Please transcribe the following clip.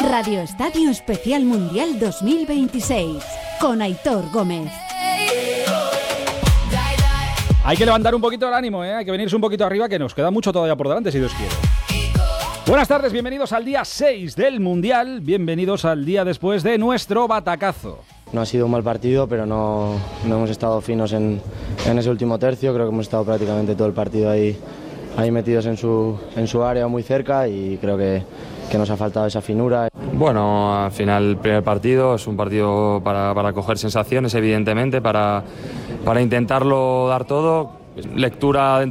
Radio Estadio Especial Mundial 2026 con Aitor Gómez. Hay que levantar un poquito el ánimo, hay que venirse un poquito arriba, que nos queda mucho todavía por delante, si Dios quiere. Buenas tardes, bienvenidos al día 6 del Mundial, bienvenidos al día después de nuestro batacazo. No ha sido un mal partido, pero no hemos estado finos en ese último tercio. Creo que hemos estado prácticamente todo el partido ahí metidos en su área, muy cerca, y creo que nos ha faltado esa finura. Bueno, al final el primer partido es un partido para coger sensaciones, evidentemente, para intentarlo dar todo. Lectura